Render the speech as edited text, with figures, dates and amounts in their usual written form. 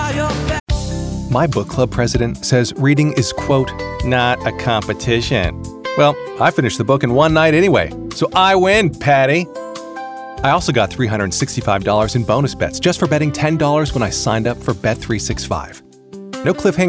My book club president says reading is, quote, not a competition. Well, I finished the book in one night anyway, so I win, Patty. I also got $365 in bonus bets just for betting $10 when I signed up for Bet365. No cliffhanger.